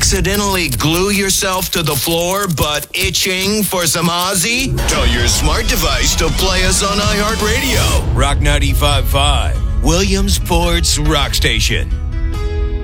accidentally glue yourself to the floor but itching for some Ozzy? Tell your smart device to play us on iHeartRadio. Rock 95.5, Williamsport's Rock Station.